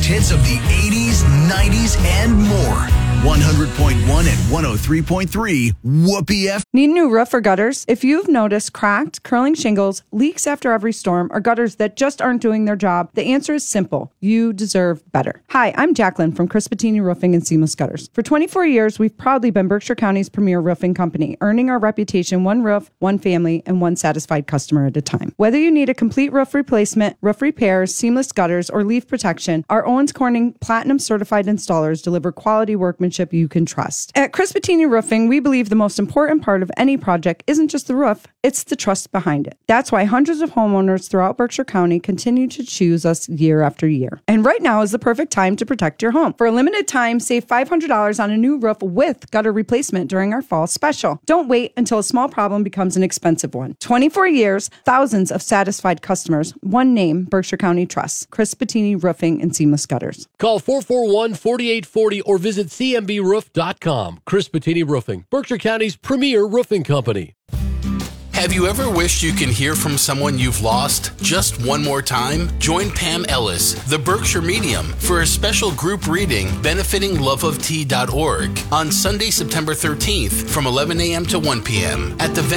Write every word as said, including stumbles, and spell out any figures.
hits of the eighties, nineties, and more. one hundred point one and one oh three point three Whoopee F. Need a new roof or gutters? If you've noticed cracked, curling shingles, leaks after every storm, or gutters that just aren't doing their job, the answer is simple. You deserve better. Hi, I'm Jacqueline from Chris Bettini Roofing and Seamless Gutters. For twenty-four years, we've proudly been Berkshire County's premier roofing company, earning our reputation one roof, one family, and one satisfied customer at a time. Whether you need a complete roof replacement, roof repairs, seamless gutters, or leaf protection, our Owens Corning Platinum certified installers deliver quality workmanship you can trust. At Chris Bettini Roofing, we believe the most important part of any project isn't just the roof, it's the trust behind it. That's why hundreds of homeowners throughout Berkshire County continue to choose us year after year. And right now is the perfect time to protect your home. For a limited time, save five hundred dollars on a new roof with gutter replacement during our fall special. Don't wait until a small problem becomes an expensive one. twenty-four years, thousands of satisfied customers, one name, Berkshire County Trust. Chris Bettini Roofing and Seamless Gutters. Call four four one, four eight four zero or visit c m b roof dot com. Chris Bettini Roofing, Berkshire County's premier roofing company. Have you ever wished you can hear from someone you've lost just one more time? Join Pam Ellis, the Berkshire Medium, for a special group reading benefiting love of tea dot org on Sunday, September thirteenth from eleven a.m. to one p.m. at the